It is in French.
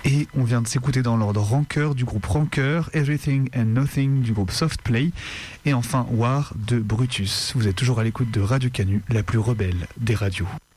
Et on vient de s'écouter dans l'ordre Rancœur du groupe Rancœur, Everything and Nothing du groupe Softplay et enfin War de Brutus. Vous êtes toujours à l'écoute de Radio Canu, la plus rebelle des radios.